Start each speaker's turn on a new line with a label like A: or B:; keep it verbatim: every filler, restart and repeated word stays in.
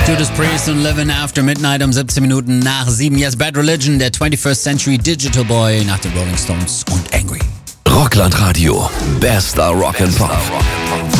A: Judas Priest und Living After Midnight um siebzehn Minuten nach sieben. Yes, Bad Religion, der twenty-first Century Digital Boy nach den Rolling Stones und Angry.
B: Rockland Radio. Bester Rock and Pop.